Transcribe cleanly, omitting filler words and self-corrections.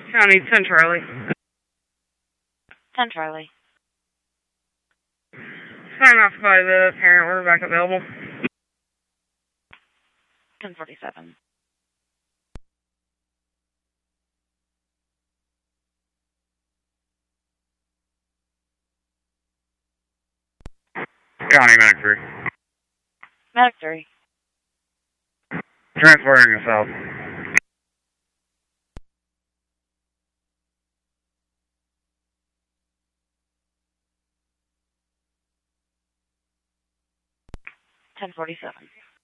County 10 Charlie. 10 Charlie. Sign off by the parent. We're back available. 1047. County Medic 3. Medic 3. Transporting yourself. $10.47.